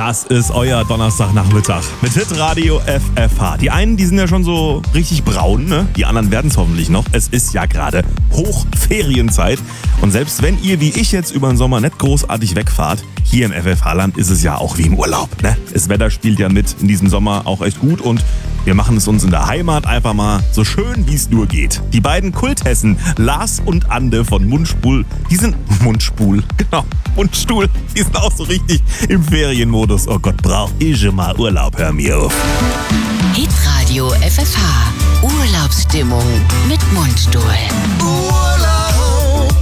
Das ist euer Donnerstagnachmittag mit Hitradio FFH. Die einen, die sind ja schon so richtig braun, ne? Die anderen werden es hoffentlich noch. Es ist ja gerade Hochferienzeit. Und selbst wenn ihr wie ich jetzt über den Sommer nicht großartig wegfahrt, hier im FFH-Land ist es ja auch wie im Urlaub, ne? Das Wetter spielt ja mit in diesem Sommer auch echt gut und wir machen es uns in der Heimat einfach mal so schön, wie es nur geht. Die beiden Kulthessen, Lars und Ande von Mundstuhl, die sind Mundstuhl, die sind auch so richtig im Ferienmodus. Oh Gott, brauch ich mal Urlaub, hör mir auf. Hitradio FFH, Urlaubsstimmung mit Mundstuhl. Urlaub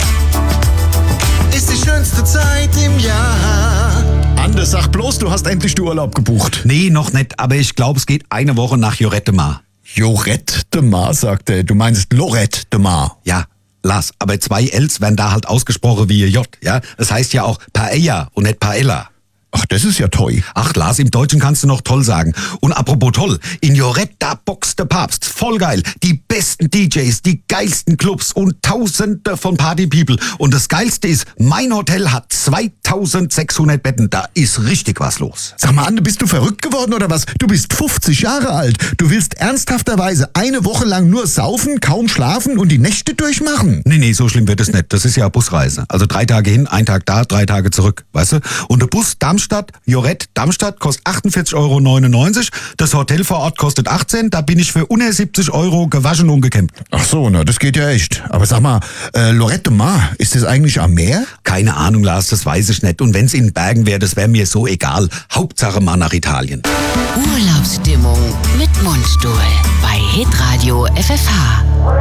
ist die schönste Zeit im Jahr. Anders, sag bloß, du hast endlich den Urlaub gebucht. Nee, noch nicht, aber ich glaube, es geht eine Woche nach Jorette de Mar. Jorette de Mar, sagt er. Du meinst Lorette de Mar. Ja, Lars, aber 2 Ls werden da halt ausgesprochen wie J, ja? Das heißt ja auch Paella und nicht Paella. Ach, das ist ja toll. Ach, Lars, im Deutschen kannst du noch toll sagen. Und apropos toll, in Jorette, da boxt der Papst. Voll geil. Die besten DJs, die geilsten Clubs und Tausende von Party-People. Und das Geilste ist, mein Hotel hat 2600 Betten. Da ist richtig was los. Sag mal, Anne, bist du verrückt geworden oder was? Du bist 50 Jahre alt. Du willst ernsthafterweise eine Woche lang nur saufen, kaum schlafen und die Nächte durchmachen? Nee, so schlimm wird es nicht. Das ist ja Busreise. Also 3 Tage hin, 1 Tag da, 3 Tage zurück. Weißt du? Und der Bus Jorette, Darmstadt kostet 48,99 Euro. Das Hotel vor Ort kostet 18. Da bin ich für unter 70 Euro gewaschen und gekämmt. Ach so, na, das geht ja echt. Aber sag mal, Lorette de Mar, ist das eigentlich am Meer? Keine Ahnung, Lars, das weiß ich nicht. Und wenn's in Bergen wäre, das wäre mir so egal. Hauptsache mal nach Italien. Urlaubsstimmung mit Mundstuhl bei Hitradio FFH.